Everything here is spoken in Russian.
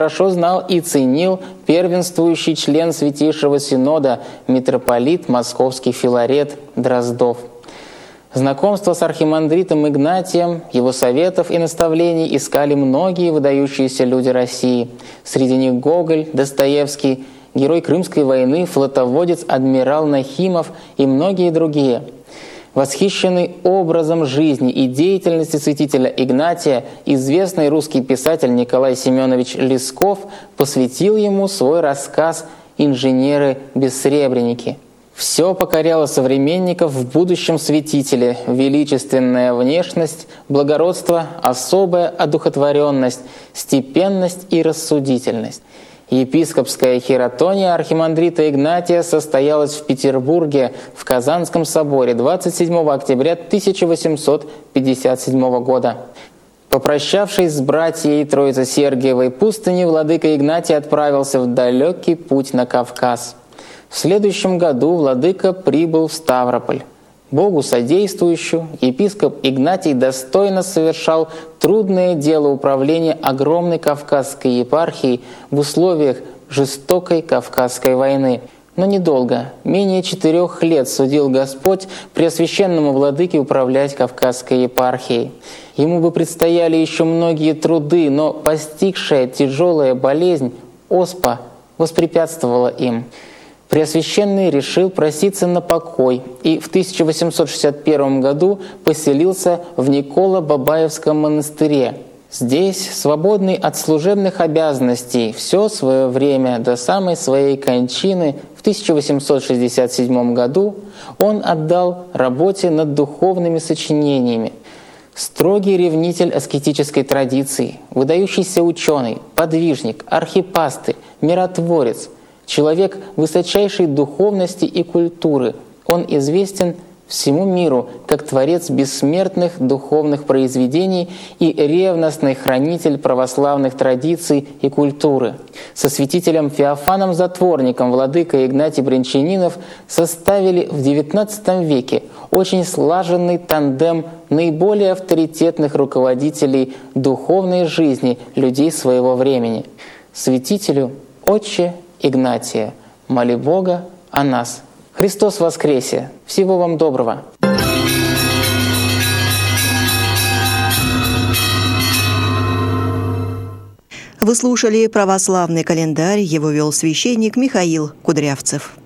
хорошо знал и ценил первенствующий член Святейшего Синода, митрополит Московский Филарет Дроздов. Знакомство с архимандритом Игнатием, его советов и наставлений искали многие выдающиеся люди России. Среди них Гоголь, Достоевский, герой Крымской войны, флотоводец адмирал Нахимов и многие другие. Восхищенный образом жизни и деятельности святителя Игнатия, известный русский писатель Николай Семенович Лесков посвятил ему свой рассказ «Инженеры-бессребреники». Все покоряло современников в будущем святителе: величественная внешность, благородство, особая одухотворенность, степенность и рассудительность. Епископская хиротония архимандрита Игнатия состоялась в Петербурге в Казанском соборе 27 октября 1857 года. Попрощавшись с братьей Троице-Сергиевой пустыни, владыка Игнатий отправился в далекий путь на Кавказ. В следующем году владыка прибыл в Ставрополь. Богу содействующую, епископ Игнатий достойно совершал трудное дело управления огромной Кавказской епархией в условиях жестокой Кавказской войны. Но недолго, менее 4 лет судил Господь Преосвященному владыке управлять Кавказской епархией. Ему бы предстояли еще многие труды, но постигшая тяжелая болезнь, оспа, воспрепятствовала им. Преосвященный решил проситься на покой и в 1861 году поселился в Николо-Бабаевском монастыре. Здесь, свободный от служебных обязанностей, все свое время до самой своей кончины в 1867 году он отдал работе над духовными сочинениями. Строгий ревнитель аскетической традиции, выдающийся ученый, подвижник, архипастырь, миротворец, человек высочайшей духовности и культуры, он известен всему миру как творец бессмертных духовных произведений и ревностный хранитель православных традиций и культуры. Со святителем Феофаном Затворником владыка Игнатий Брянчанинов составили в XIX веке очень слаженный тандем наиболее авторитетных руководителей духовной жизни людей своего времени. Святителю Отче Игнатия, моли Бога о нас. Христос воскресе! Всего вам доброго! Вы слушали православный календарь, его вел священник Михаил Кудрявцев.